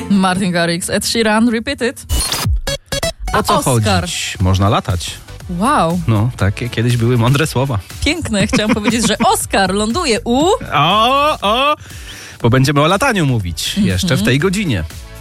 Martin Garrix, Ed Sheeran, Repeat It. O co Oscar? chodzić? Można latać. Wow, No, takie kiedyś były mądre słowa. piękne. Chciałam powiedzieć, że Oscar ląduje Bo będziemy o lataniu mówić jeszcze w tej godzinie.